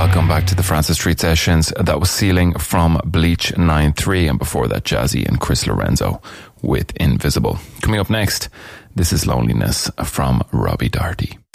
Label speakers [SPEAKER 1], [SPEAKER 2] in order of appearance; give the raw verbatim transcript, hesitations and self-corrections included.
[SPEAKER 1] Welcome back to the Francis Street Sessions. That was Ceiling from Bleach nine three, and before that Jazzy and Chris Lorenzo with Invisible. Coming up next, this is Loneliness from Robbie Doherty.